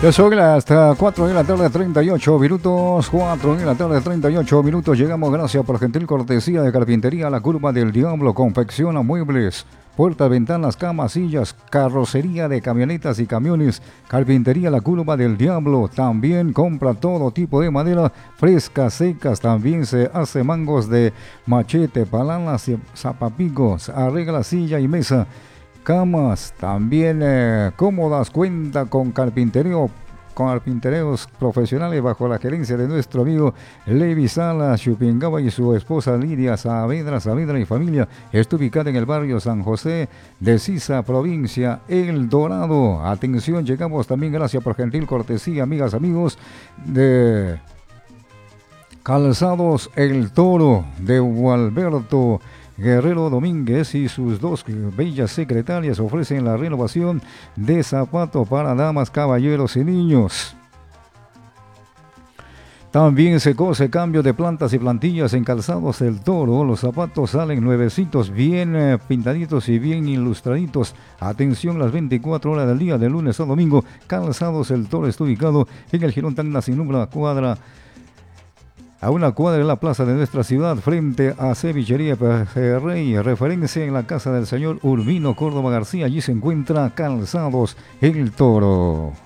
Ya son hasta 4 de la tarde, 38 minutos. 4 de la tarde, 38 minutos. Llegamos gracias por gentil cortesía de Carpintería La Curva del Diablo. Confecciona muebles, puertas, ventanas, camas, sillas, carrocería de camionetas y camiones. Carpintería La Curva del Diablo. También compra todo tipo de madera, frescas, secas. También se hace mangos de machete, palanas y zapapicos. Arregla silla y mesa. Camas también cómodas, cuenta con carpinteros profesionales bajo la gerencia de nuestro amigo Levi Salas Chupingaba y su esposa Lidia Saavedra y familia. Está ubicada en el barrio San José de Sisa, provincia El Dorado. Atención, llegamos también gracias por gentil cortesía, amigas, amigos de Calzados El Toro de Gualberto Guerrero Domínguez y sus dos bellas secretarias ofrecen la renovación de zapatos para damas, caballeros y niños. También se cose cambio de plantas y plantillas en Calzados El Toro. Los zapatos salen nuevecitos, bien pintaditos y bien ilustraditos. Atención, las 24 horas del día, de lunes a domingo. Calzados El Toro está ubicado en el Jirón Tacna sin número, a una cuadra de la plaza de nuestra ciudad, frente a Cevichería Rey, referencia en la casa del señor Urbino Córdoba García. Allí se encuentra Calzados El Toro.